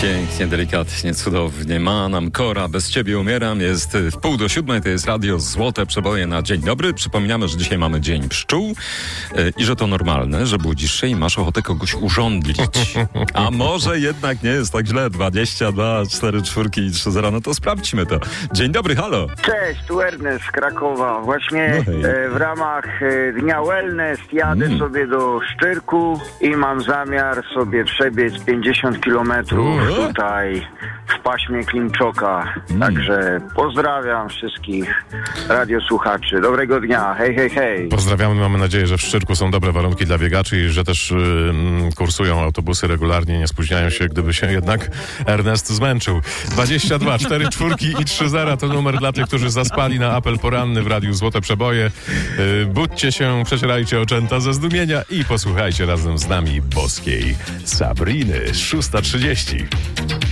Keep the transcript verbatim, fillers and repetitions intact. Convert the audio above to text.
Pięknie, delikatnie, cudownie. Ma nam Kora, bez ciebie umieram. Jest w pół do siódmej, to jest radio Złote Przeboje na dzień dobry. Przypominamy, że dzisiaj mamy dzień pszczół yy, i że to normalne, że budzisz się i masz ochotę kogoś urządlić. A może jednak nie jest tak źle. dwadzieścia dwa, cztery czwórki i trzy zero. No to sprawdźmy to. Dzień dobry, halo. Cześć, tu Ernest z Krakowa. Właśnie no e, w ramach e, Dnia Wellness jadę mm. sobie do Szczyrku i mam zamiar sobie przebiec pięćdziesiąt kilometrów uh. tutaj w paśmie Klimczoka. Mm. Także pozdrawiam wszystkich radiosłuchaczy. Dobrego dnia. Hej, hej, hej. Pozdrawiamy. Mamy nadzieję, że w Szczyrku są dobre warunki dla biegaczy i że też y, kursują autobusy regularnie, nie spóźniają się, gdyby się jednak Ernest zmęczył. dwadzieścia dwa, cztery czwórki i trzy zera to numer dla tych, którzy zaspali na apel poranny w Radiu Złote Przeboje. Y, budźcie się, przecierajcie oczęta ze zdumienia i posłuchajcie razem z nami boskiej Sabriny. szósta trzydzieści.